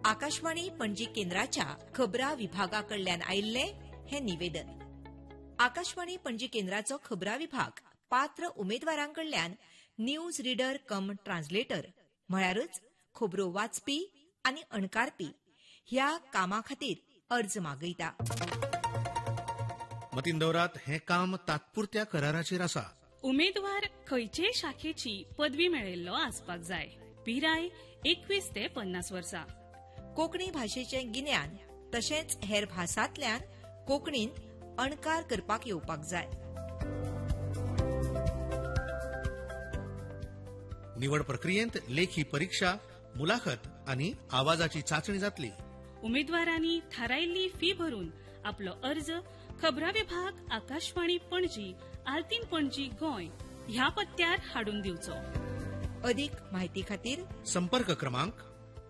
आकाशवाणी पणजी केंद्राच्या खबरां विभागाकडल्यान आयिल्ले हे निवेदन. आकाशवाणी पणजी केंद्राचो खबरां विभाग पात्र उमेदवारांकडल्यान न्यूज रीडर कम ट्रान्सलेटर म्हळ्यारच खबरो वाचपी आनी अणकारपी ह्या कामा खातीर अर्ज मागयता. मतीन दवरात हे काम तात्पुरत्या कराराचेर आसा. उमेदवार खंयचेय शाखेची पदवी मेळयल्लो आसपाक जाय. पिराय 21 ते 50 वर्सां. कोंकणी भाशेचें गिन्यान तशेंच हेर भासांतल्यान कोंकणींत अणकार करपाक येवपाक जाय. निवड प्रक्रियेंत लेखी परीक्षा, मुलाखत आनी आवाजाची चाचणी जातली. उमेदवारांनी थारायिल्ली फी भरून आपलो अर्ज खबरां विभाग आकाशवाणी पणजी, आल्तीन पणजी, गोंय ह्या पत्त्यार हाडून दिवचो. अदीक म्हायती खातीर संपर्क क्रमांक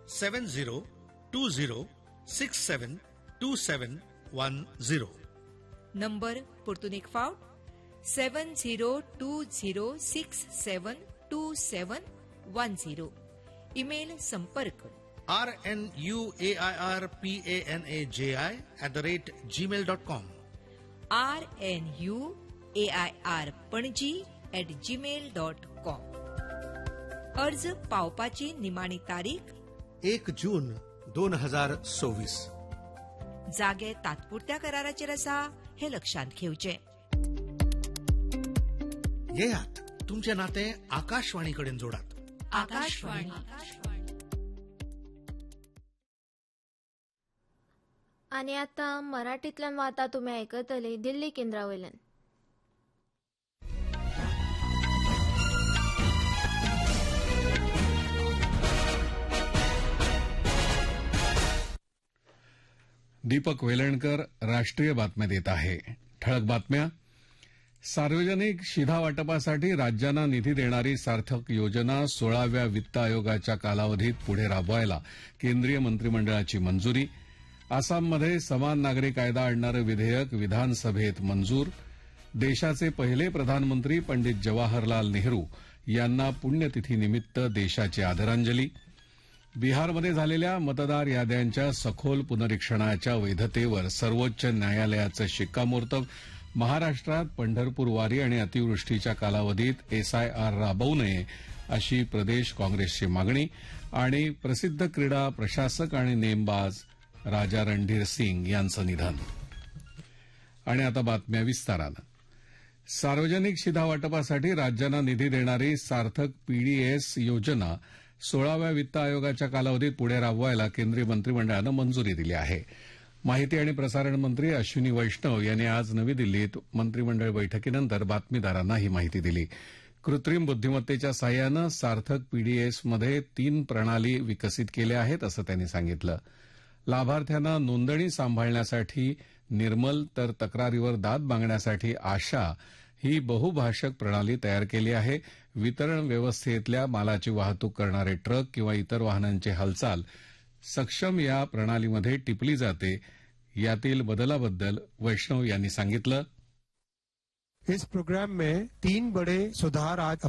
7020672710. नंबर परतून एक फावट 7020672710. इमेल संपर्क rnuairpanaj@gmail.com. rnuairpanji@gmail.com. अर्ज पावपाची निमाणी तारीख 1 जून 2024. जागे तात्पुरत्या कराराचेर आसा हे लक्षांत घेवचें. येयात तुमचे नातें आकाशवाणी कडेन जोडात. आकाशवाणी. आणि आता मराठीतल्यान वार्ता तुम्ही ऐकतले दिल्ली केंद्रावयल्यान. दीपक वेलणकर राष्ट्रीय बातम्या देत आहे. ठळक बातम्या. सार्वजनिक शिधा वाटपासाठी राज्यांना निधी देणारी सार्थक योजना 16व्या वित्त आयोगाच्या कालावधीत पुढे राबवायला केंद्रीय मंत्रिमंडळाची मंजुरी. आसाममध्ये समान नागरी कायदा आणणारं विधेयक विधानसभेत मंजूर. देशाचे पहिले प्रधानमंत्री पंडित जवाहरलाल नेहरू यांना पुण्यतिथीनिमित्त देशाची आदरांजली. बिहारमध्ये झालेल्या मतदार याद्यांच्या सखोल पुनरीक्षणाच्या वैधतेवर सर्वोच्च न्यायालयाचं शिक्कामोर्तब. महाराष्ट्रात पंढरपूर वारी आणि अतिवृष्टीच्या कालावधीत एसआयआर राबवू नये अशी प्रदेश काँग्रेसची मागणी. आणि प्रसिद्ध क्रीडा प्रशासक आणि नेमबाज राजा रणधीर सिंग यांचं निधन. आणि आता बातम्या विस्तारानं. सार्वजनिक शिधा वाटपासाठी राज्यांना निधी देणारी सार्थक पीडीएस योजना 16व्या वित्त आयोगाच्या कालावधीत पुढे राबवायला केंद्रीय मंत्रिमंडळानं मंजुरी दिली आहे. माहिती आणि प्रसारण मंत्री अश्विनी वैष्णव यांनी आज नवी दिल्लीत मंत्रिमंडळ बैठकीनंतर बातमीदारांना ही माहिती दिली. कृत्रिम बुद्धिमत्तेच्या साहाय्यानं सार्थक पीडीएसमध्ये 3 प्रणाली विकसित केल्या आहेत असं त्यांनी सांगितलं. लाभार्थ्यांना नोंदणी सांभाळण्यासाठी निर्मल तर तक्रारीवर दाद मागण्यासाठी आशा ही बहुभाषक प्रणाली तयार केली आहे. वितरण व्यवस्थेतल्या मालाची वाहतूक करणारे ट्रक किंवा इतर वाहनांची हालचाल सक्षम या प्रणालीमध्ये टिपली जाते. यातील बदलाबद्दल वैष्णव यांनी सांगितलं. इस प्रोग्राम में 3 बड़े सुधार आज